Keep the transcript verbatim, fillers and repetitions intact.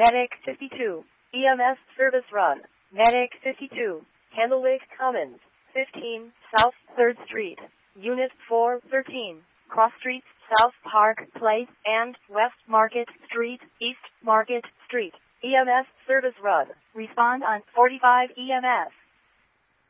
Medic fifty-two. E M S service run. Medic fifty-two. Candlewick Commons. fifteen, South third Street. Unit four thirteen. Cross Streets, South Park Place, and West Market Street, East Market Street. E M S service run. Respond on forty-five E M S.